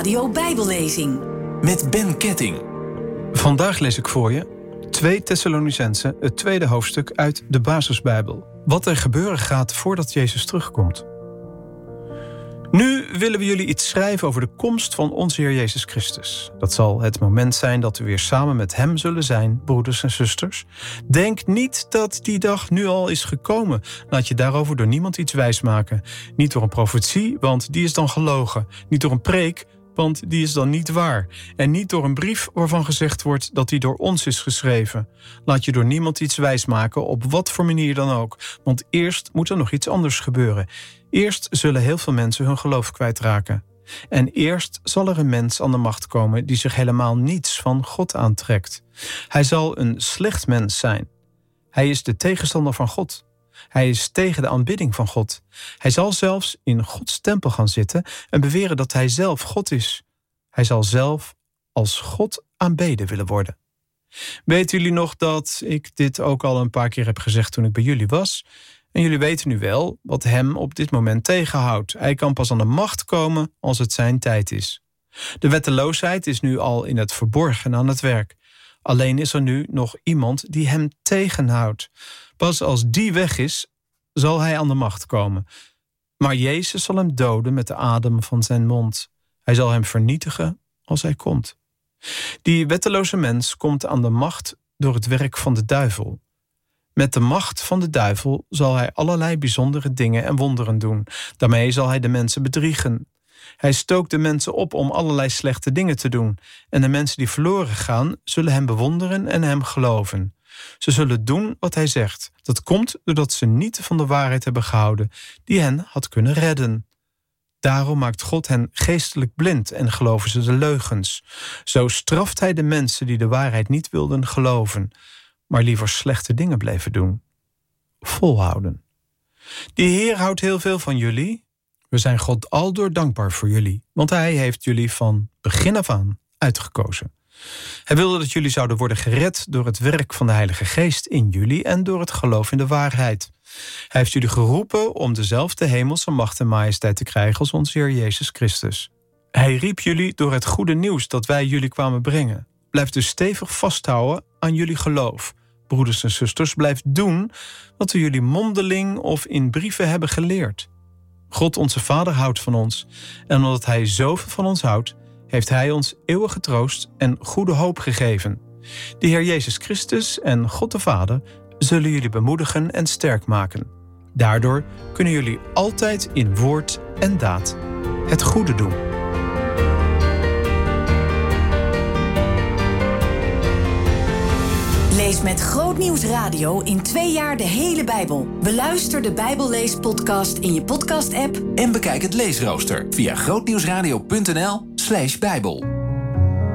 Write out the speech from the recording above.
Radio Bijbellezing. Met Ben Ketting. Vandaag lees ik voor je 2 Thessalonicenzen, het tweede hoofdstuk uit de Basisbijbel. Wat er gebeuren gaat voordat Jezus terugkomt. Nu willen we jullie iets schrijven over de komst van onze Heer Jezus Christus. Dat zal het moment zijn dat we weer samen met Hem zullen zijn, broeders en zusters. Denk niet dat die dag nu al is gekomen. Laat je daarover door niemand iets wijsmaken. Niet door een profetie, want die is dan gelogen. Niet door een preek, want die is dan niet waar. En niet door een brief waarvan gezegd wordt dat die door ons is geschreven. Laat je door niemand iets wijsmaken, op wat voor manier dan ook. Want eerst moet er nog iets anders gebeuren. Eerst zullen heel veel mensen hun geloof kwijtraken. En eerst zal er een mens aan de macht komen die zich helemaal niets van God aantrekt. Hij zal een slecht mens zijn. Hij is de tegenstander van God. Hij is tegen de aanbidding van God. Hij zal zelfs in Gods tempel gaan zitten en beweren dat hij zelf God is. Hij zal zelf als God aanbeden willen worden. Weten jullie nog dat ik dit ook al een paar keer heb gezegd toen ik bij jullie was? En jullie weten nu wel wat hem op dit moment tegenhoudt. Hij kan pas aan de macht komen als het zijn tijd is. De wetteloosheid is nu al in het verborgen aan het werk. Alleen is er nu nog iemand die hem tegenhoudt. Pas als die weg is, zal hij aan de macht komen. Maar Jezus zal hem doden met de adem van zijn mond. Hij zal hem vernietigen als hij komt. Die wetteloze mens komt aan de macht door het werk van de duivel. Met de macht van de duivel zal hij allerlei bijzondere dingen en wonderen doen. Daarmee zal hij de mensen bedriegen. Hij stookt de mensen op om allerlei slechte dingen te doen. En de mensen die verloren gaan, zullen hem bewonderen en hem geloven. Ze zullen doen wat hij zegt. Dat komt doordat ze niet van de waarheid hebben gehouden, die hen had kunnen redden. Daarom maakt God hen geestelijk blind en geloven ze de leugens. Zo straft hij de mensen die de waarheid niet wilden geloven, maar liever slechte dingen bleven doen. Volhouden. De Heer houdt heel veel van jullie. We zijn God aldoor dankbaar voor jullie, want hij heeft jullie van begin af aan uitgekozen. Hij wilde dat jullie zouden worden gered door het werk van de Heilige Geest in jullie en door het geloof in de waarheid. Hij heeft jullie geroepen om dezelfde hemelse macht en majesteit te krijgen als onze Heer Jezus Christus. Hij riep jullie door het goede nieuws dat wij jullie kwamen brengen. Blijf dus stevig vasthouden aan jullie geloof. Broeders en zusters, blijf doen wat we jullie mondeling of in brieven hebben geleerd. God onze Vader houdt van ons. En omdat hij zoveel van ons houdt, heeft hij ons eeuwige troost en goede hoop gegeven. De Heer Jezus Christus en God de Vader zullen jullie bemoedigen en sterk maken. Daardoor kunnen jullie altijd in woord en daad het goede doen. Lees met Grootnieuws Radio in 2 jaar de hele Bijbel. Beluister de Bijbelleespodcast in je podcast-app En bekijk het leesrooster via grootnieuwsradio.nl/Bijbel.